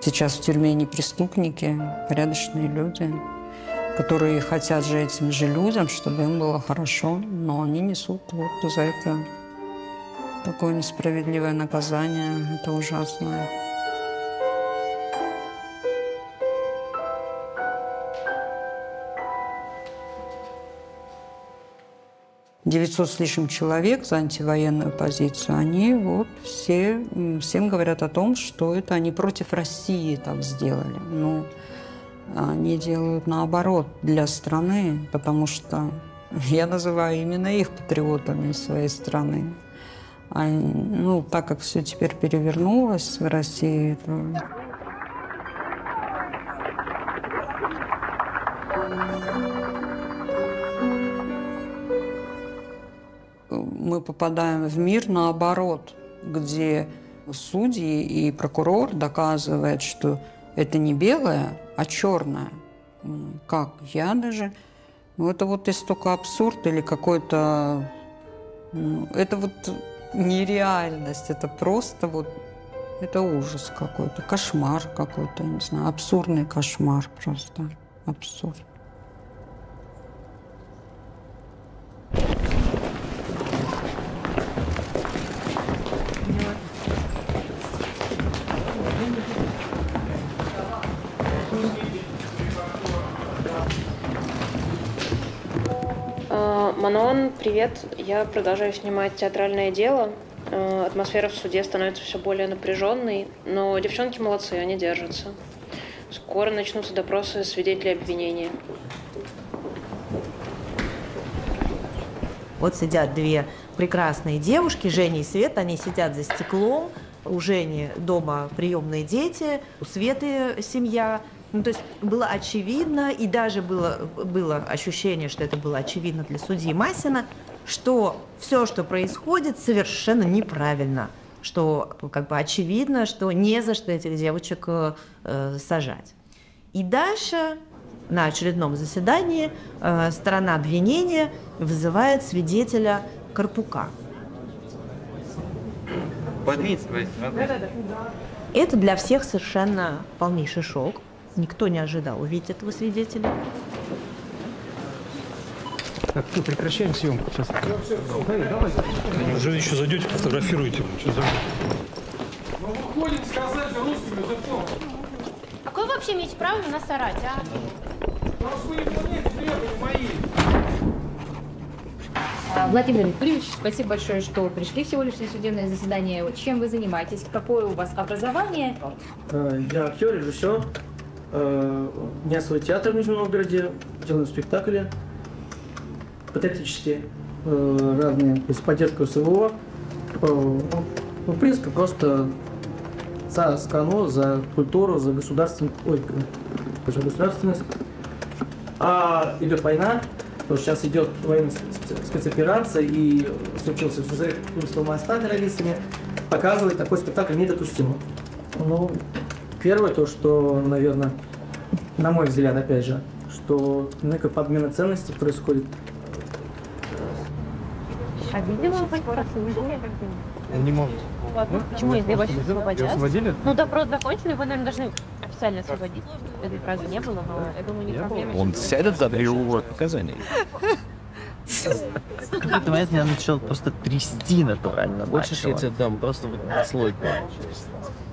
Сейчас в тюрьме не преступники, порядочные люди, которые хотят же этим же людям, чтобы им было хорошо, но они несут вот за это такое несправедливое наказание. Это ужасно. 900 с лишним человек за антивоенную позицию, они вот всем говорят о том, что это они против России так сделали. Но они делают наоборот для страны, потому что я называю именно их патриотами своей страны. Ну, так как все теперь перевернулось в России, то... Мы попадаем в мир наоборот, где судьи и прокурор доказывают, что это не белое, а черное. Как? Я даже... Ну, это вот истолько абсурд или какой-то... это вот нереальность, это просто вот... Это ужас какой-то, кошмар какой-то, не знаю, абсурдный кошмар просто. Абсурд. Манон, привет. Я продолжаю снимать театральное дело. Атмосфера в суде становится все более напряженной, но девчонки молодцы, они держатся. Скоро начнутся допросы свидетелей обвинения. Вот сидят две прекрасные девушки, Женя и Света, они сидят за стеклом. У Жени дома приемные дети, у Светы семья. Ну, то есть было очевидно, и даже было ощущение, что это было очевидно для судьи Масина, что все, что происходит, совершенно неправильно. Что как бы очевидно, что не за что этих девочек сажать. И дальше на очередном заседании сторона обвинения вызывает свидетеля Карпука. Это для всех совершенно полнейший шок. Никто не ожидал увидеть этого свидетеля. Так, ну, прекращаем съемку. Сейчас. Уже еще зайдете, фотографируете. Мы выходим сказать русским языком. Какое вы вообще имеете право на нас орать, а? Потому что вы не понимаете, требования мои. Владимир Юрьевич, спасибо большое, что пришли в сегодняшнее судебное заседание. Чем вы занимаетесь? Какое у вас образование? Я актер, режиссер. У меня свой театр в Нижнем Новгороде. Делаю спектакли патриотические, разные, то есть поддержка СВО. В принципе, просто за страну, за культуру, за государственность. За государственность. А идет война, то сейчас идет военная спецоперация, и случился взрыв Крымского моста террористами, показывает, такой спектакль недопустимо. Ну, первое, то, что, наверное, на мой взгляд, опять же, что некая подмена ценностей происходит. А видимо, Не может. ладно. Почему, если его сейчас освободят? Освободили? Ну, допрос закончили, его, наверное, должны официально освободить. Этой фразы не было, но я думаю, не проблема. Он сядет за его показаний. В какой-то момент меня начал просто трясти натурально. Больше я тебе дам, просто вот слой.